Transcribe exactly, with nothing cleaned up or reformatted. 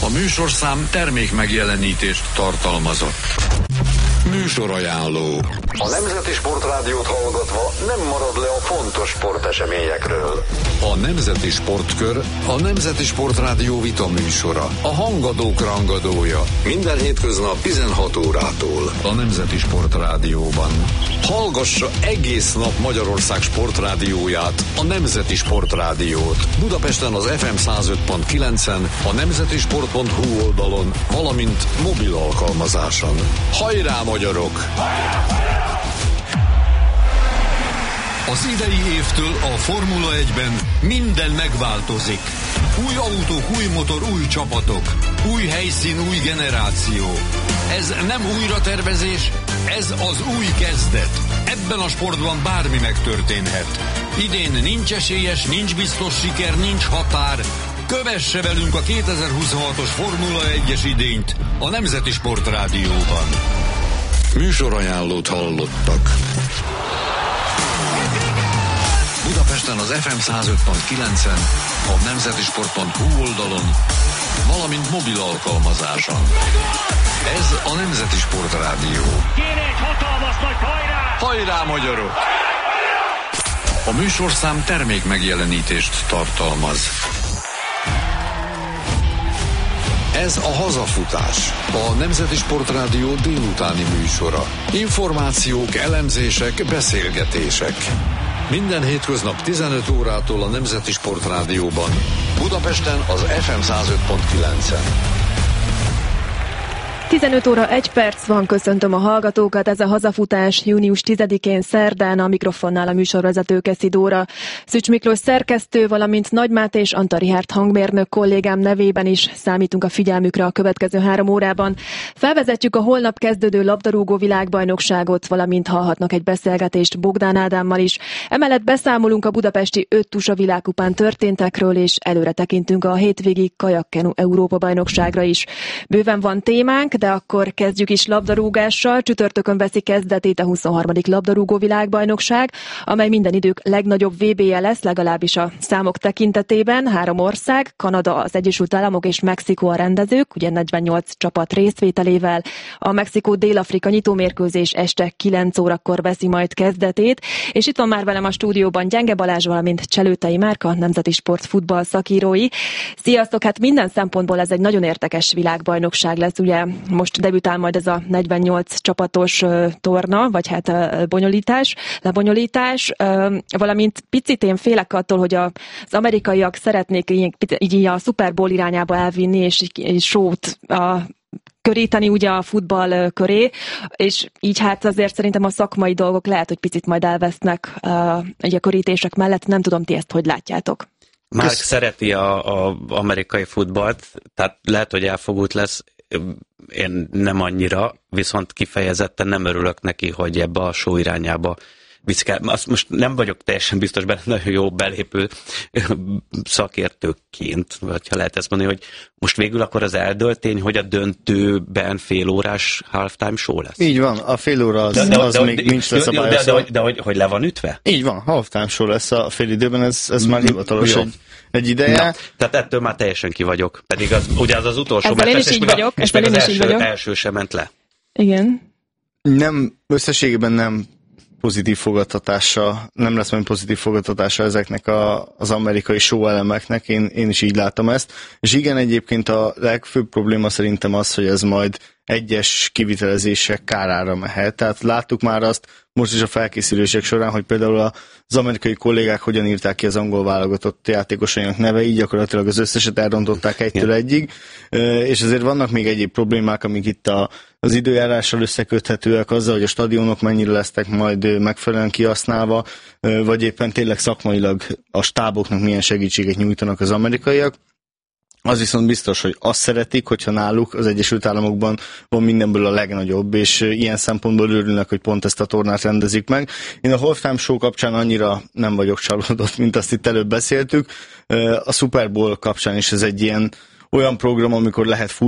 A műsorszám termék megjelenítést tartalmazott. Műsorajánló. A Nemzeti Sportrádiót hallgatva nem marad le a fontos sporteseményekről. A Nemzeti Sportkör a Nemzeti Sportrádió vita műsora. A hangadók rangadója. Minden hétköznap tizenhat órától. A Nemzeti Sportrádióban. Hallgassa egész nap Magyarország sportrádióját, a Nemzeti Sportrádiót. Budapesten az ef em száz öt pont kilencen, a nemzetisport pont hu oldalon, valamint mobil alkalmazáson. Hajrá, magyarok! Az idei évtől a Formula egyben minden megváltozik. Új autók, új motor, új csapatok. Új helyszín, új generáció. Ez nem újratervezés, ez az új kezdet. Ebben a sportban bármi megtörténhet. Idén nincs esélyes, nincs biztos siker, nincs határ. Kövesse velünk a kétezer-huszonhatos Formula egyes idényt a Nemzeti Sportrádióban. Műsorajánlót hallottak. Budapesten az ef em száz öt pont kilencen, a nemzetisport pont hu oldalon, valamint mobil alkalmazáson. Ez a Nemzeti Sportrádió. Kéne egy hatalmas nagy hajrá! Hajrá, magyarok! A műsorszám termék megjelenítést tartalmaz. Ez a Hazafutás, a Nemzeti Sportrádió délutáni műsora. Információk, elemzések, beszélgetések. Minden hétköznap tizenöt órától a Nemzeti Sportrádióban. Budapesten az ef em száz öt pont kilencen. tizenöt óra egy perc van, köszöntöm a hallgatókat, ez a Hazafutás június tizedikén szerdán, a mikrofonnál a műsorvezető Keszi Dóra. Szücs Miklós szerkesztő, valamint Nagy Máté és Antal Richárd hangmérnök kollégám nevében is számítunk a figyelmükre a következő három órában. Felvezetjük a holnap kezdődő labdarúgó világbajnokságot, valamint hallhatnak egy beszélgetést Bogdán Ádámmal is. Emellett beszámolunk a budapesti öt tusa világkupán történtekről, és előre tekintünk a hétvégi kajakkenu Európa-bajnokságra is. Bőven van témánk, de akkor kezdjük is labdarúgással. Csütörtökön veszi kezdetét a huszonharmadik labdarúgó világbajnokság, amely minden idők legnagyobb vé bé-je lesz, legalábbis a számok tekintetében. Három ország, Kanada, az Egyesült Államok és Mexikó a rendezők, ugye negyvennyolc csapat részvételével. A Mexikó-Dél-Afrika nyitómérkőzés este kilenc órakor veszi majd kezdetét, és itt van már velem a stúdióban Gyenge Balázs, valamint Cselőtei Márka, Nemzeti Sport futball szakírói. Sziasztok! Hát minden szempontból ez egy nagyon érdekes világbajnokság lesz, ugye most debütál majd ez a negyvennyolc csapatos uh, torna, vagy hát uh, bonyolítás, lebonyolítás, uh, valamint picit én félek attól, hogy a, az amerikaiak szeretnék így, így a Super Bowl irányába elvinni, és, és sót a köríteni ugye a futball köré, és így hát azért szerintem a szakmai dolgok lehet, hogy picit majd elvesznek uh, ugye a körítések mellett. Nem tudom, ti ezt hogy látjátok? Márk szereti a, a amerikai futballt, tehát lehet, hogy elfogult lesz. Én nem annyira, viszont kifejezetten nem örülök neki, hogy ebbe a show irányába viszik el. Azt most nem vagyok teljesen biztos benne, nagyon jó belépő szakértőként, vagy ha lehet ezt mondani, hogy most végül akkor az eldölt tény, hogy a döntőben félórás halftime show lesz. Így van, a fél óra az, de, de, az de, még de, nincs leszabályozva. De, de, de, de, de hogy, hogy le van ütve? Így van, halftime show lesz a fél időben, ez, ez már hivatalos egy, egy ideje. Na, tehát ettől már teljesen ki vagyok. Pedig az, ugye az az utolsó meccs, és, és, még, és még az első, első sem ment le. Igen. Nem, összességében nem pozitív fogadtatása, nem lesz majd pozitív fogadtatása ezeknek a, az amerikai show elemeknek, én, én is így látom ezt. És igen, egyébként a legfőbb probléma szerintem az, hogy ez majd egyes kivitelezések kárára mehet. Tehát láttuk már azt most is a felkészülések során, hogy például az amerikai kollégák hogyan írták ki az angol válogatott játékosainak neveit, gyakorlatilag az összeset elrontották egytől egyig, és azért vannak még egyéb problémák, amik itt a, az időjárással összeköthetőek, azzal, hogy a stadionok mennyire lesznek majd megfelelően kihasználva, vagy éppen tényleg szakmailag a stáboknak milyen segítséget nyújtanak az amerikaiak. Az viszont biztos, hogy azt szeretik, hogyha náluk az Egyesült Államokban van mindenből a legnagyobb, és ilyen szempontból örülnek, hogy pont ezt a tornát rendezik meg. Én a halftime show kapcsán annyira nem vagyok csalódott, mint azt itt előbb beszéltük. A Super Bowl kapcsán is ez egy ilyen olyan program, amikor lehet